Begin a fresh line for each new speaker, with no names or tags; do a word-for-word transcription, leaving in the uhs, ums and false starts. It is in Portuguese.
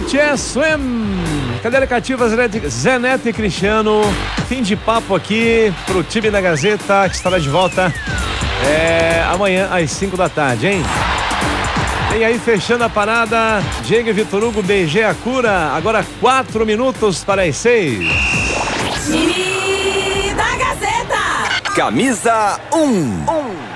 Chess Swim. Cadeira cativa, Zé Neto e Cristiano. Fim de papo aqui pro time da Gazeta, que estará de volta é, amanhã às cinco da tarde, hein? Tem aí fechando a parada, Diego e Vitor Hugo, B G a cura. Agora quatro minutos para as seis.
Time da Gazeta.
Camisa um. um.